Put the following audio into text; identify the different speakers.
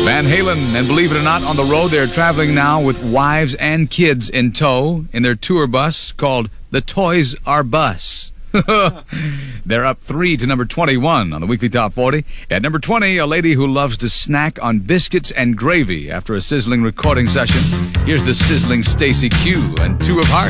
Speaker 1: Van Halen, and believe it or not, on the road they're traveling now with wives and kids in tow in their tour bus called the Toys R Bus. They're up 3 to number 21 on the Weekly Top 40. At number 20, a lady who loves to snack on biscuits and gravy after a sizzling recording session. Here's the sizzling Stacey Q and Two of Hearts.